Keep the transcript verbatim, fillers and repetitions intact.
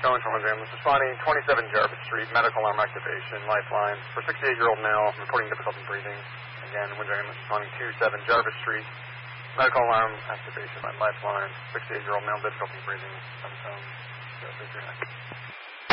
Cohen from Windjam. This is responding twenty-seven Jarvis Street, medical alarm activation, lifeline. For sixty-eight-year-old male reporting difficulty breathing. Again, Windjam responding two seven Jarvis Street, medical alarm activation by lifeline. sixty-eight-year-old male difficulty breathing. seven seven zero three three nine.